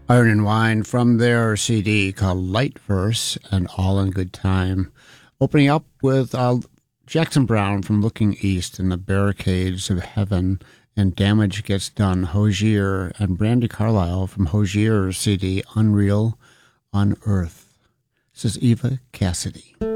Iron and Wine from their CD called Light Verse and All in Good Time. Opening up with Jackson Browne from Looking East and the Barricades of Heaven and Damage Gets Done, Hozier, and Brandi Carlile from Hozier's CD Unreal on Earth. This is Eva Cassidy.